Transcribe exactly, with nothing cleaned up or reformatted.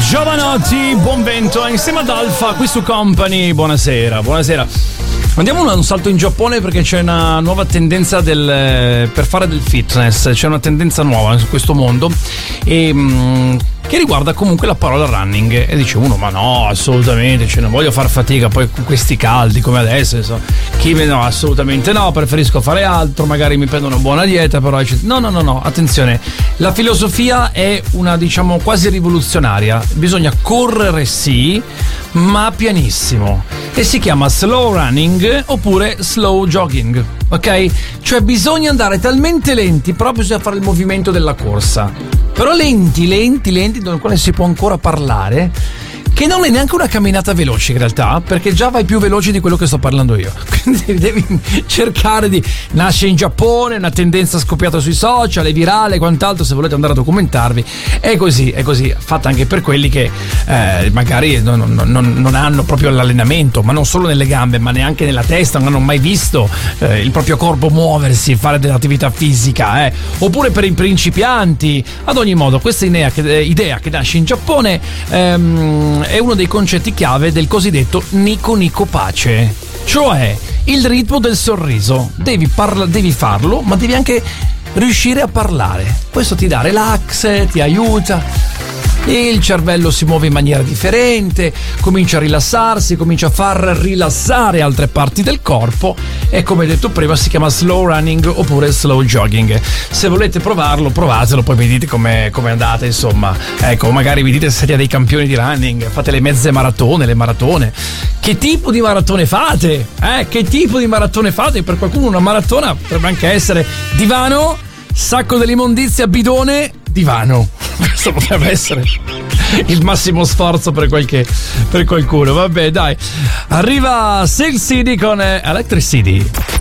Giovanotti, buon vento insieme ad Alfa qui su Company. Buonasera, buonasera. Andiamo un salto in Giappone perché c'è una nuova tendenza del, per fare del fitness, c'è una tendenza nuova su questo mondo e, mh, che riguarda comunque la parola running. E dice uno, ma no, assolutamente, cioè non voglio far fatica poi con questi caldi come adesso, so. Chi me no, assolutamente no, preferisco fare altro, magari mi prendo una buona dieta, però no, no, no, no, attenzione, la filosofia è una, diciamo, quasi rivoluzionaria. Bisogna correre sì, ma pianissimo, e si chiama slow running oppure slow jogging, ok? Cioè bisogna andare talmente lenti, però bisogna fare il movimento della corsa, però lenti, lenti, lenti, nel quale si può ancora parlare, che non è neanche una camminata veloce in realtà, perché già vai più veloce di quello che sto parlando io. Quindi devi cercare di... Nasce in Giappone, una tendenza scoppiata sui social, è virale e quant'altro, se volete andare a documentarvi. È così, è così, fatta anche per quelli che eh, magari non, non, non hanno proprio l'allenamento, ma non solo nelle gambe, ma neanche nella testa, non hanno mai visto eh, il proprio corpo muoversi, fare dell'attività fisica, eh. Oppure per i principianti. Ad ogni modo, questa idea che, idea che nasce in Giappone ehm, è uno dei concetti chiave del cosiddetto Nico Nico Pace, cioè il ritmo del sorriso. Devi, parla- devi farlo, ma devi anche riuscire a parlare. Questo ti dà relax, ti aiuta. Il cervello si muove in maniera differente, comincia a rilassarsi, comincia a far rilassare altre parti del corpo e, come detto prima, si chiama slow running oppure slow jogging. Se volete provarlo, provatelo, poi mi dite come andate, insomma. Ecco, magari vi dite se siete dei campioni di running, fate le mezze maratone, le maratone. Che tipo di maratone fate? Eh, che tipo di maratone fate? Per qualcuno una maratona potrebbe anche essere divano, sacco dell'immondizia, bidone, divano. Questo potrebbe essere il massimo sforzo per qualche per qualcuno. Vabbè, dai. Arriva Silk City con Electric City.